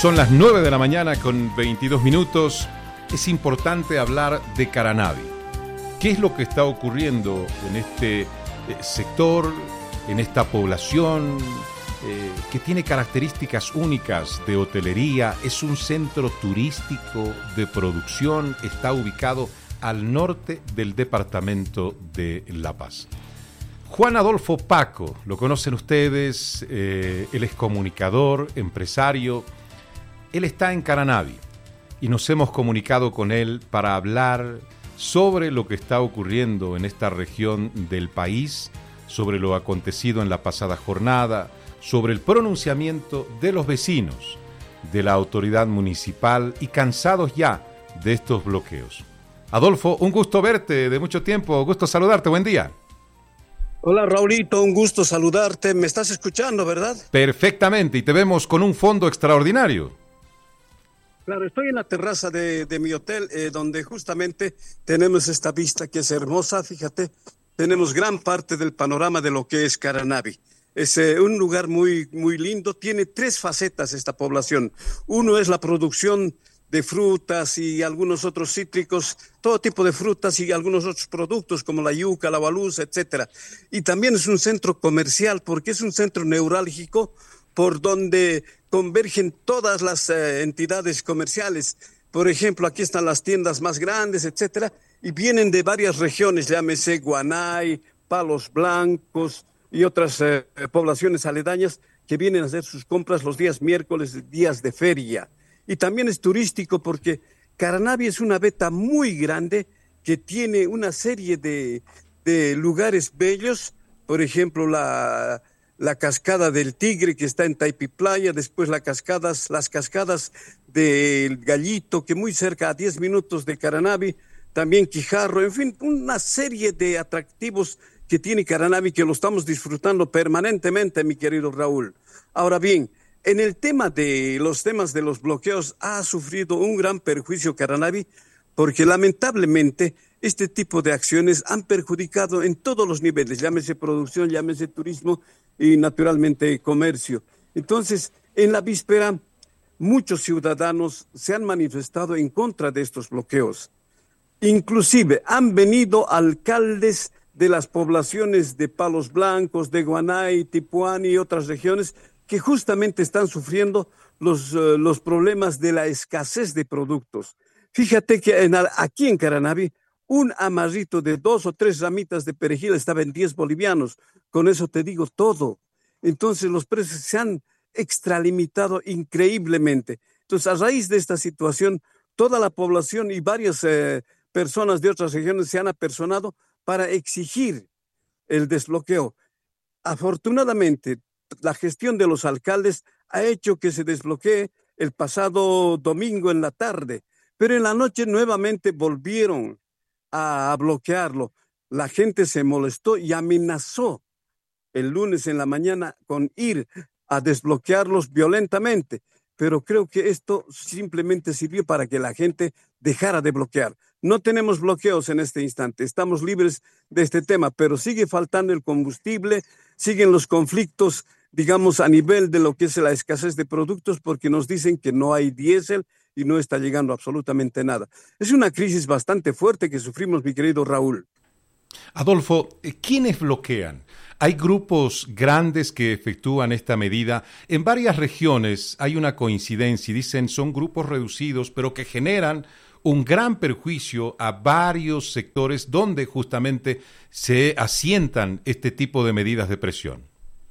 Son las 9 de la mañana con 22 minutos. Es importante hablar de Caranavi. ¿Qué es lo que está ocurriendo en este sector, en esta población que tiene características únicas de hotelería? Es un centro turístico de producción, está ubicado al norte del departamento de La Paz. Juan Adolfo Paco, lo conocen ustedes, él es comunicador, empresario. Él está en Caranavi y nos hemos comunicado con él para hablar sobre lo que está ocurriendo en esta región del país, sobre lo acontecido en la pasada jornada, sobre el pronunciamiento de los vecinos, de la autoridad municipal y cansados ya de estos bloqueos. Adolfo, un gusto verte, de mucho tiempo, gusto saludarte, buen día. Hola Raulito, un gusto saludarte, me estás escuchando, ¿verdad? Perfectamente, y te vemos con un fondo extraordinario. Claro, estoy en la terraza de mi hotel, donde justamente tenemos esta vista que es hermosa, fíjate, tenemos gran parte del panorama de lo que es Caranavi. Es un lugar muy, muy lindo, tiene tres facetas esta población. Uno es la producción de frutas y algunos otros cítricos, todo tipo de frutas y algunos otros productos como la yuca, la baluza, etcétera. Y también es un centro comercial porque es un centro neurálgico por donde convergen todas las entidades comerciales. Por ejemplo, aquí están las tiendas más grandes, etcétera, y vienen de varias regiones, llámese Guanay, Palos Blancos y otras poblaciones aledañas que vienen a hacer sus compras los días miércoles, días de feria. Y también es turístico porque Caranavi es una veta muy grande que tiene una serie de lugares bellos, por ejemplo, la cascada del Tigre que está en Taipiplaya, después las cascadas del Gallito, que muy cerca, a 10 minutos de Caranavi, también Quijarro, en fin, una serie de atractivos que tiene Caranavi que lo estamos disfrutando permanentemente, mi querido Raúl. Ahora bien, en el tema de los bloqueos ha sufrido un gran perjuicio Caranavi porque lamentablemente este tipo de acciones han perjudicado en todos los niveles, llámese producción, llámese turismo y naturalmente comercio. Entonces, en la víspera, muchos ciudadanos se han manifestado en contra de estos bloqueos. Inclusive han venido alcaldes de las poblaciones de Palos Blancos, de Guanay, Tipuani y otras regiones que justamente están sufriendo los problemas de la escasez de productos. Fíjate que aquí en Caranavi, un amarrito de 2 o 3 ramitas de perejil estaba en 10 bolivianos. Con eso te digo todo. Entonces los precios se han extralimitado increíblemente. Entonces, a raíz de esta situación, toda la población y varias personas de otras regiones se han apersonado para exigir el desbloqueo. Afortunadamente, la gestión de los alcaldes ha hecho que se desbloquee el pasado domingo en la tarde, pero en la noche nuevamente volvieron a bloquearlo. La gente se molestó y amenazó el lunes en la mañana con ir a desbloquearlos violentamente, pero creo que esto simplemente sirvió para que la gente dejara de bloquear. No tenemos bloqueos en este instante, estamos libres de este tema, pero sigue faltando el combustible, siguen los conflictos, digamos, a nivel de lo que es la escasez de productos, porque nos dicen que no hay diésel y no está llegando absolutamente nada. Es una crisis bastante fuerte que sufrimos, mi querido Raúl. Adolfo, ¿quiénes bloquean? Hay grupos grandes que efectúan esta medida. En varias regiones hay una coincidencia y dicen son grupos reducidos, pero que generan un gran perjuicio a varios sectores donde justamente se asientan este tipo de medidas de presión.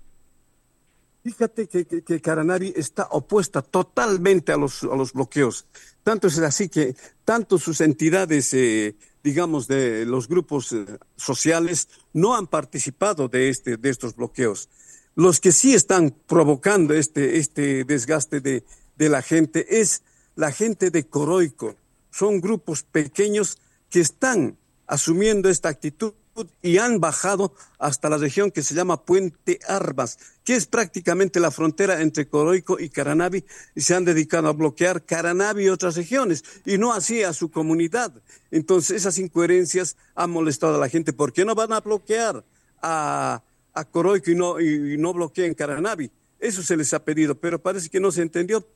Fíjate que Caranavi está opuesta totalmente a los bloqueos. Tanto es así que tanto sus entidades, digamos, de los grupos sociales, no han participado de estos bloqueos. Los que sí están provocando este desgaste de la gente es la gente de Coroico. Son grupos pequeños que están asumiendo esta actitud y han bajado hasta la región que se llama Puente Armas, que es prácticamente la frontera entre Coroico y Caranavi, y se han dedicado a bloquear Caranavi y otras regiones, y no así a su comunidad. Entonces esas incoherencias han molestado a la gente. ¿Por qué no van a bloquear a Coroico y no bloquean Caranavi? Eso se les ha pedido, pero parece que no se entendió.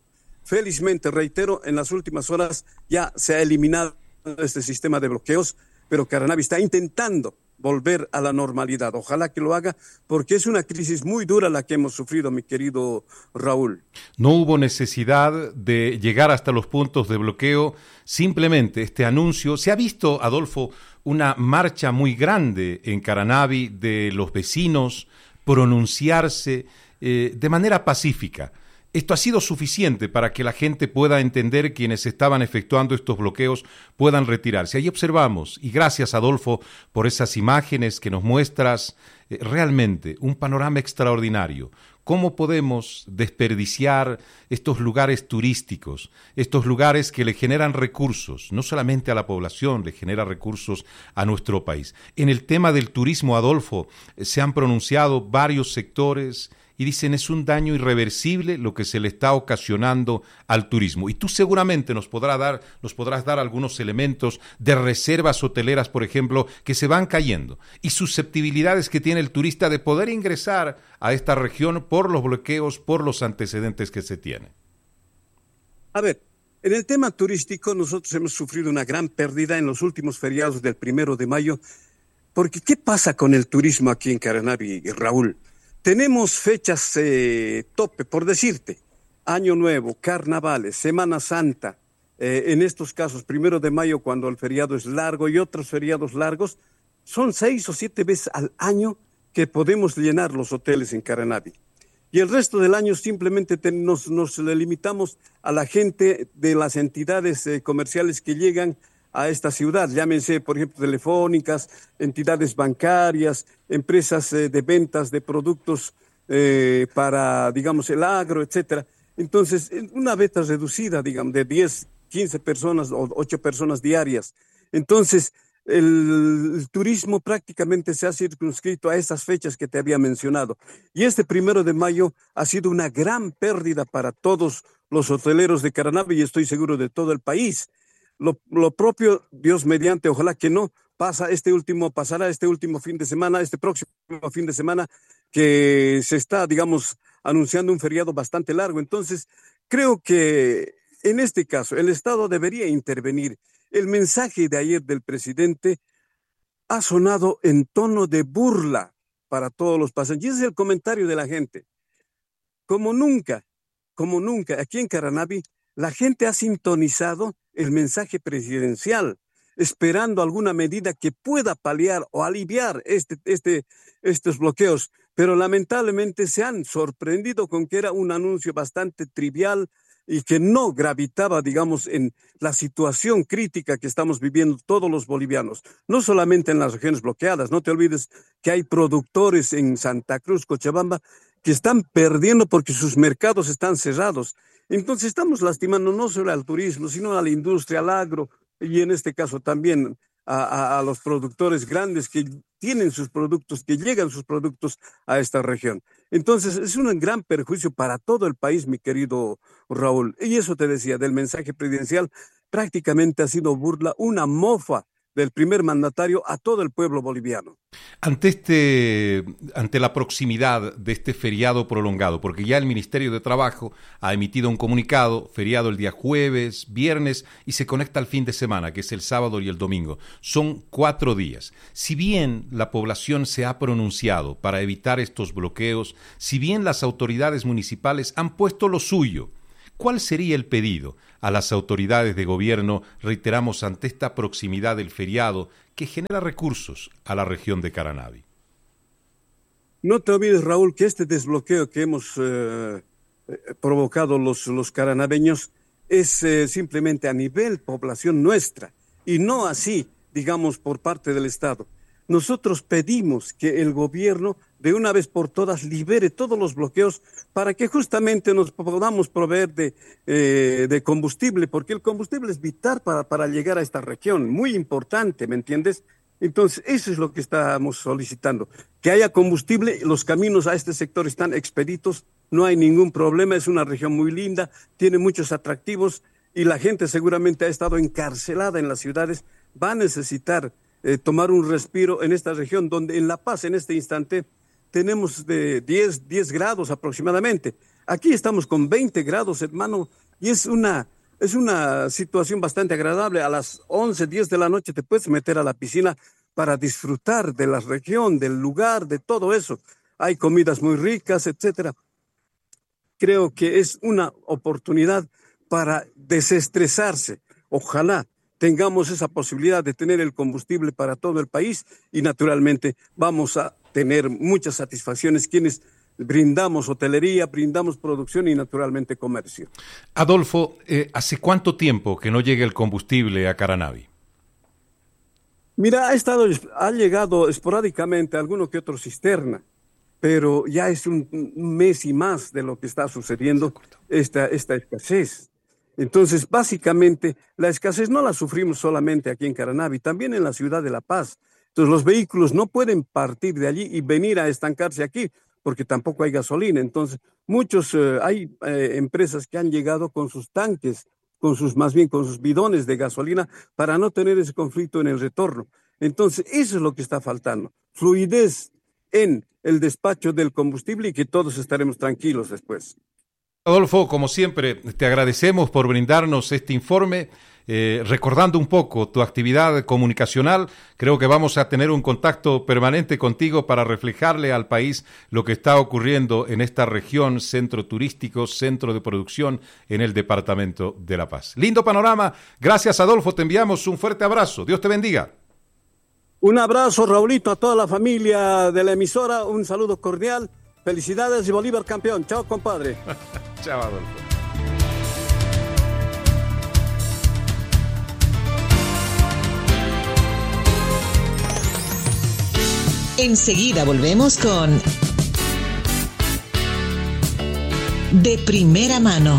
Felizmente, reitero, en las últimas horas ya se ha eliminado este sistema de bloqueos, pero Caranavi está intentando volver a la normalidad. Ojalá que lo haga, porque es una crisis muy dura la que hemos sufrido, mi querido Raúl. No hubo necesidad de llegar hasta los puntos de bloqueo, simplemente este anuncio. Se ha visto, Adolfo, una marcha muy grande en Caranavi de los vecinos pronunciarse de manera pacífica. Esto ha sido suficiente para que la gente pueda entender, quienes estaban efectuando estos bloqueos puedan retirarse. Ahí observamos, y gracias Adolfo por esas imágenes que nos muestras, realmente un panorama extraordinario. ¿Cómo podemos desperdiciar estos lugares turísticos, estos lugares que le generan recursos, no solamente a la población, le genera recursos a nuestro país? En el tema del turismo, Adolfo, se han pronunciado varios sectores y dicen es un daño irreversible lo que se le está ocasionando al turismo. Y tú seguramente nos podrás dar algunos elementos de reservas hoteleras, por ejemplo, que se van cayendo y susceptibilidades que tiene el turista de poder ingresar a esta región por los bloqueos, por los antecedentes que se tienen. A ver, en el tema turístico nosotros hemos sufrido una gran pérdida en los últimos feriados del 1 de mayo, porque ¿qué pasa con el turismo aquí en Caranavi, Raúl? Tenemos fechas tope, por decirte, Año Nuevo, Carnavales, Semana Santa, en estos casos, 1 de mayo, cuando el feriado es largo y otros feriados largos, son 6 o 7 veces al año que podemos llenar los hoteles en Caranavi. Y el resto del año simplemente nos limitamos a la gente de las entidades comerciales que llegan a esta ciudad, llámense, por ejemplo, telefónicas, entidades bancarias, empresas de ventas de productos para, digamos, el agro, etcétera. Entonces, una beta reducida, digamos, de 10, 15 personas o 8 personas diarias. Entonces, el turismo prácticamente se ha circunscrito a esas fechas que te había mencionado. Y este 1 de mayo ha sido una gran pérdida para todos los hoteleros de Caranavi y estoy seguro de todo el país. Lo propio, Dios mediante, ojalá que no, pasará este último fin de semana, este próximo fin de semana, que se está, digamos, anunciando un feriado bastante largo. Entonces, creo que en este caso el Estado debería intervenir. El mensaje de ayer del presidente ha sonado en tono de burla para todos los pasajeros. Y ese es el comentario de la gente. Como nunca, aquí en Caranavi, la gente ha sintonizado el mensaje presidencial, esperando alguna medida que pueda paliar o aliviar estos bloqueos. Pero lamentablemente se han sorprendido con que era un anuncio bastante trivial y que no gravitaba, digamos, en la situación crítica que estamos viviendo todos los bolivianos, no solamente en las regiones bloqueadas. No te olvides que hay productores en Santa Cruz, Cochabamba, que están perdiendo porque sus mercados están cerrados. Entonces estamos lastimando no solo al turismo, sino a la industria, al agro, y en este caso también a los productores grandes que tienen sus productos, que llegan sus productos a esta región. Entonces es un gran perjuicio para todo el país, mi querido Raúl. Y eso te decía, del mensaje presidencial, prácticamente ha sido burla, una mofa del primer mandatario a todo el pueblo boliviano. Ante la proximidad de este feriado prolongado, porque ya el Ministerio de Trabajo ha emitido un comunicado, feriado el día jueves, viernes, y se conecta al fin de semana, que es el sábado y el domingo. Son 4 días. Si bien la población se ha pronunciado para evitar estos bloqueos, si bien las autoridades municipales han puesto lo suyo, ¿cuál sería el pedido a las autoridades de gobierno, reiteramos, ante esta proximidad del feriado que genera recursos a la región de Caranavi? No te olvides, Raúl, que este desbloqueo que hemos provocado los caranaveños es simplemente a nivel población nuestra y no así, digamos, por parte del Estado. Nosotros pedimos que el gobierno de una vez por todas libere todos los bloqueos para que justamente nos podamos proveer de combustible, porque el combustible es vital para llegar a esta región, muy importante, ¿me entiendes? Entonces, eso es lo que estamos solicitando, que haya combustible, los caminos a este sector están expeditos, no hay ningún problema, es una región muy linda, tiene muchos atractivos y la gente seguramente ha estado encarcelada en las ciudades, va a necesitar tomar un respiro en esta región, donde en La Paz, en este instante, tenemos de 10 grados aproximadamente. Aquí estamos con 20 grados, hermano, y es una situación bastante agradable. A las 11, 10 de la noche te puedes meter a la piscina para disfrutar de la región, del lugar, de todo eso. Hay comidas muy ricas, etcétera. Creo que es una oportunidad para desestresarse. Ojalá tengamos esa posibilidad de tener el combustible para todo el país y naturalmente vamos a tener muchas satisfacciones quienes brindamos hotelería, brindamos producción y naturalmente comercio. Adolfo, ¿hace cuánto tiempo que no llega el combustible a Caranavi? Mira, ha llegado esporádicamente alguno que otro cisterna, pero ya es un mes y más de lo que está sucediendo esta escasez. Entonces, básicamente, la escasez no la sufrimos solamente aquí en Caranavi, también en la ciudad de La Paz. Entonces, los vehículos no pueden partir de allí y venir a estancarse aquí, porque tampoco hay gasolina. Entonces, hay empresas que han llegado con sus tanques, con sus bidones de gasolina, para no tener ese conflicto en el retorno. Entonces, eso es lo que está faltando, fluidez en el despacho del combustible y que todos estaremos tranquilos después. Adolfo, como siempre, te agradecemos por brindarnos este informe, recordando un poco tu actividad comunicacional. Creo que vamos a tener un contacto permanente contigo para reflejarle al país lo que está ocurriendo en esta región, centro turístico, centro de producción en el departamento de La Paz. Lindo panorama. Gracias, Adolfo. Te enviamos un fuerte abrazo. Dios te bendiga. Un abrazo, Raulito, a toda la familia de la emisora. Un saludo cordial. Felicidades y Bolívar campeón. Chao, compadre. Chao, Adolfo. Enseguida volvemos con De Primera Mano.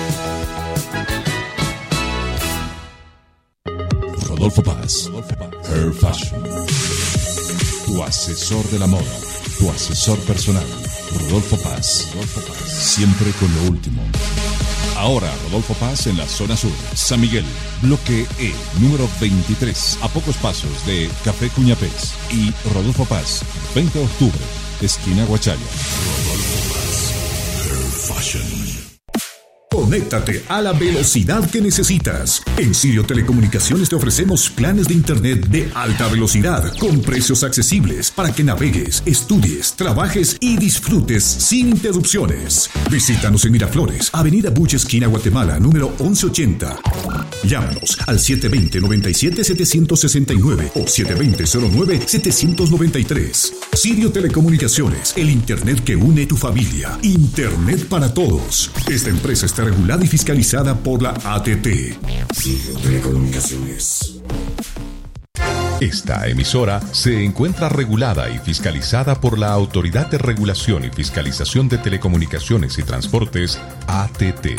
Rodolfo Paz, Hair Fashion, tu asesor de la moda, tu asesor personal. Rodolfo Paz, siempre con lo último. Ahora Rodolfo Paz en la zona sur, San Miguel, bloque E, número 23, a pocos pasos de Café Cuñapés. Y Rodolfo Paz, 20 de octubre, esquina Guachalla. Rodolfo Paz, Hair Fashion. Conéctate a la velocidad que necesitas. En Sirio Telecomunicaciones te ofrecemos planes de internet de alta velocidad con precios accesibles para que navegues, estudies, trabajes y disfrutes sin interrupciones. Visítanos en Miraflores, Avenida Buche, esquina Guatemala, número 1180. Llámanos al 720-97-769 o 720-09-793. Sirio Telecomunicaciones, el internet que une tu familia. Internet para todos. Esta empresa está regulada y fiscalizada por la ATT. Sirio Telecomunicaciones. Esta emisora se encuentra regulada y fiscalizada por la Autoridad de Regulación y Fiscalización de Telecomunicaciones y Transportes, ATT.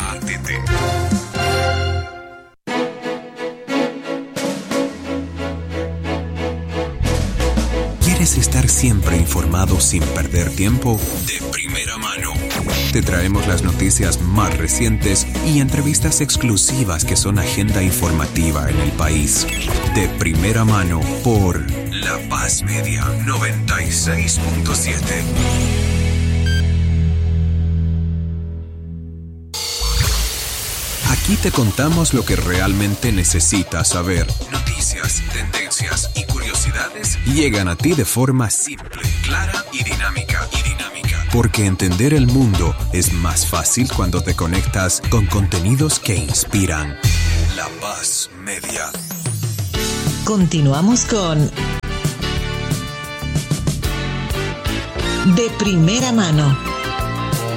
¿Quieres estar siempre informado sin perder tiempo? De Primera Mano. Te traemos las noticias más recientes y entrevistas exclusivas que son agenda informativa en el país. De Primera Mano por La Paz Media 96.7. Aquí te contamos lo que realmente necesitas saber. Noticias, tendencias y curiosidades llegan a ti de forma simple, clara y dinámica. Porque entender el mundo es más fácil cuando te conectas con contenidos que inspiran. La Paz Media. Continuamos con De Primera Mano.